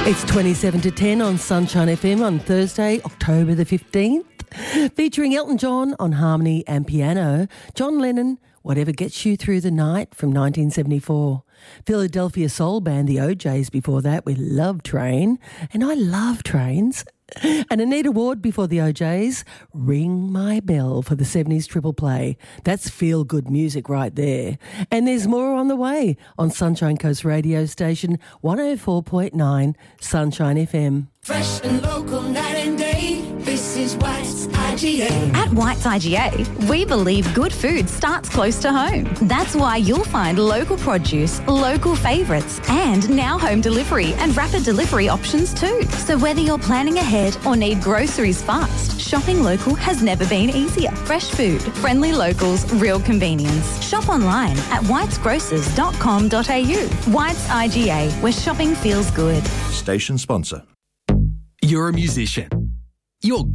It's 27 to 10 on Sunshine FM on Thursday, October the 15th, featuring Elton John on harmony and piano, John Lennon, Whatever Gets You Through the Night from 1974. Philadelphia soul band The OJs before that with Love Train, and I love trains. And Anita Ward before the OJs, Ring My Bell for the 70s triple play. That's feel-good music right there. And there's more on the way on Sunshine Coast radio station 104.9 Sunshine FM. Fresh and local night and day, this is White's IGA. At White's IGA, we believe good food starts close to home. That's why you'll find local produce, local favourites, and now home delivery and rapid delivery options too. So whether you're planning ahead or need groceries fast, shopping local has never been easier. Fresh food, friendly locals, real convenience. Shop online at whitesgrocers.com.au. White's IGA, where shopping feels good. Station sponsor. You're a musician. You're